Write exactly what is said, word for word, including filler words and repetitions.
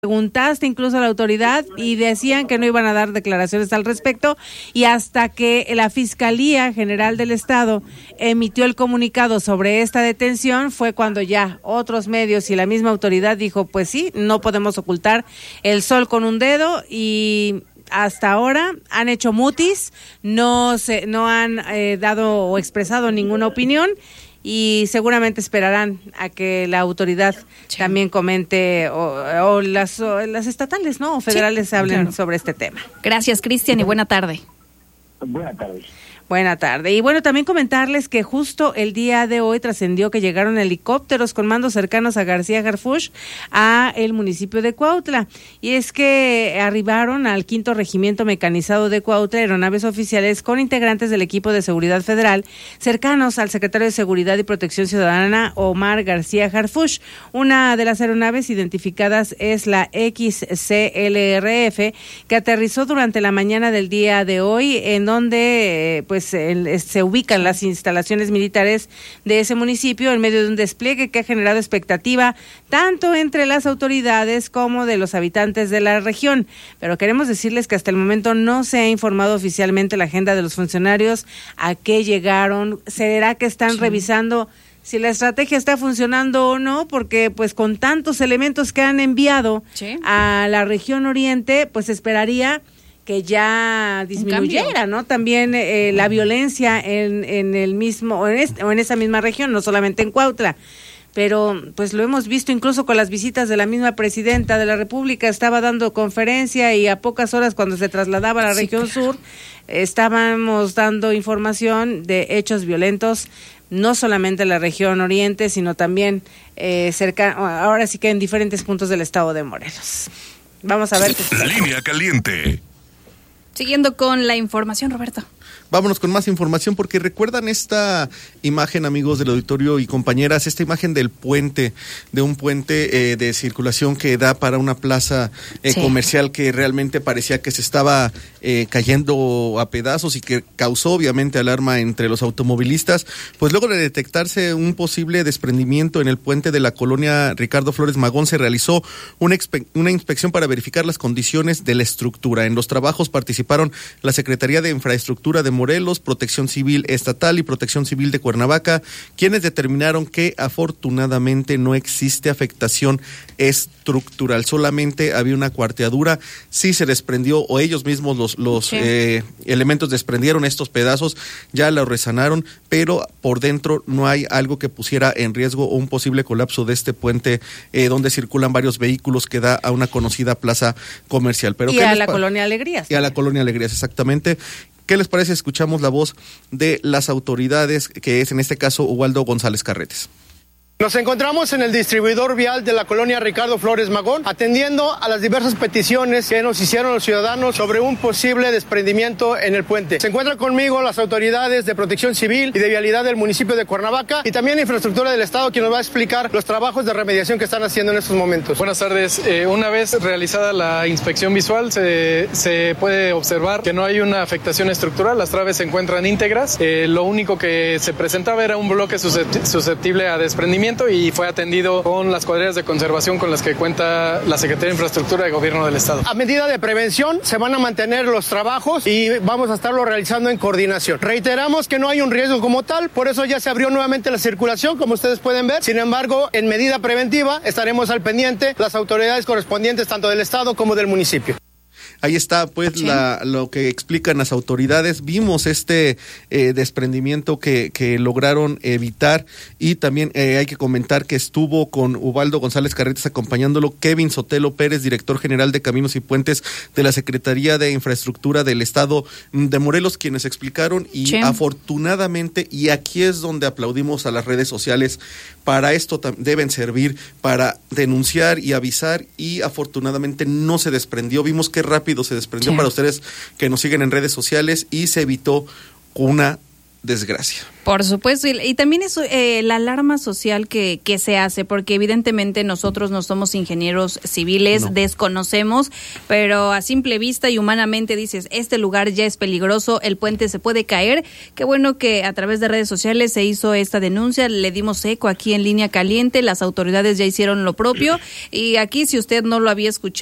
preguntaste incluso a la autoridad y decían que no iban a dar declaraciones al respecto, y hasta que la Fiscalía General del Estado emitió el comunicado sobre esta detención fue cuando ya otros medios y la misma autoridad dijo, pues sí, no podemos ocultar el sol con un dedo, y hasta ahora han hecho mutis, no se, no han eh, dado o expresado ninguna opinión, y seguramente esperarán a que la autoridad sí. también comente o, o, las, o las estatales, ¿no? O federales sí, hablen claro. sobre este tema. Gracias, Cristian, y buena tarde. Buena tarde. Buena tarde. Y bueno, también comentarles que justo el día de hoy trascendió que llegaron helicópteros con mandos cercanos a García Harfuch a el municipio de Cuautla. Y es que arribaron al quinto regimiento mecanizado de Cuautla aeronaves oficiales con integrantes del equipo de seguridad federal cercanos al secretario de Seguridad y Protección Ciudadana, Omar García Harfuch. Una de las aeronaves identificadas es la X C L R F, que aterrizó durante la mañana del día de hoy, en donde pues El, se ubican las instalaciones militares de ese municipio en medio de un despliegue que ha generado expectativa tanto entre las autoridades como de los habitantes de la región. Pero queremos decirles que hasta el momento no se ha informado oficialmente la agenda de los funcionarios, a qué llegaron, será que están sí. revisando si la estrategia está funcionando o no, porque pues con tantos elementos que han enviado sí. a la región oriente, pues esperaría que ya disminuyera, ¿no? También eh, la violencia en, en el mismo, o en, este, o en esa misma región, no solamente en Cuautla. Pero pues lo hemos visto incluso con las visitas de la misma presidenta de la República, estaba dando conferencia y a pocas horas cuando se trasladaba a la sí, región claro. sur, estábamos dando información de hechos violentos, no solamente en la región oriente, sino también eh, cerca, ahora sí que en diferentes puntos del estado de Morelos. Vamos a ver qué sucede. Línea caliente. Siguiendo con la información, Roberto. Vámonos con más información, porque recuerdan esta imagen, amigos del auditorio y compañeras, esta imagen del puente, de un puente eh, de circulación que da para una plaza eh, sí. comercial que realmente parecía que se estaba eh, cayendo a pedazos y que causó obviamente alarma entre los automovilistas. Pues luego de detectarse un posible desprendimiento en el puente de la colonia Ricardo Flores Magón, se realizó una, expe- una inspección para verificar las condiciones de la estructura. En los trabajos participaron la Secretaría de Infraestructura de Morelos, Protección Civil Estatal y Protección Civil de Cuernavaca, quienes determinaron que afortunadamente no existe afectación estructural, solamente había una cuarteadura, sí se desprendió, o ellos mismos los, los sí. eh, elementos desprendieron estos pedazos, ya lo resanaron, pero por dentro no hay algo que pusiera en riesgo un posible colapso de este puente eh, donde circulan varios vehículos que da a una conocida plaza comercial. Pero y a la pa- Colonia Alegrías. Y a la Colonia Alegrías, exactamente. ¿Qué les parece? Escuchamos la voz de las autoridades, que es en este caso Ubaldo González Carretes. Nos encontramos en el distribuidor vial de la colonia Ricardo Flores Magón, atendiendo a las diversas peticiones que nos hicieron los ciudadanos sobre un posible desprendimiento en el puente. Se encuentran conmigo las autoridades de Protección Civil y de Vialidad del municipio de Cuernavaca y también Infraestructura del Estado, quien nos va a explicar los trabajos de remediación que están haciendo en estos momentos. Buenas tardes. Eh, una vez realizada la inspección visual, se, se puede observar que no hay una afectación estructural, las traves se encuentran íntegras. Eh, lo único que se presentaba era un bloque susceptible a desprendimiento, y fue atendido con las cuadrillas de conservación con las que cuenta la Secretaría de Infraestructura de Gobierno del Estado. A medida de prevención se van a mantener los trabajos y vamos a estarlo realizando en coordinación. Reiteramos que no hay un riesgo como tal, por eso ya se abrió nuevamente la circulación, como ustedes pueden ver. Sin embargo, en medida preventiva estaremos al pendiente las autoridades correspondientes tanto del Estado como del municipio. Ahí está, pues, sí. la, lo que explican las autoridades. Vimos este eh, desprendimiento que, que lograron evitar, y también eh, hay que comentar que estuvo con Ubaldo González Carretes acompañándolo Kevin Sotelo Pérez, director general de Caminos y Puentes de la Secretaría de Infraestructura del Estado de Morelos, quienes explicaron, y sí. afortunadamente, y aquí es donde aplaudimos a las redes sociales, para esto tam- deben servir, para denunciar y avisar, y afortunadamente no se desprendió. Vimos que rápido se desprendió sí. para ustedes que nos siguen en redes sociales, y se evitó una desgracia. Por supuesto, y, y también es eh, la alarma social que, que se hace, porque evidentemente nosotros no somos ingenieros civiles, no. desconocemos, pero a simple vista y humanamente dices, este lugar ya es peligroso, el puente se puede caer. Qué bueno que a través de redes sociales se hizo esta denuncia, le dimos eco aquí en Línea Caliente, las autoridades ya hicieron lo propio, y aquí si usted no lo había escuchado,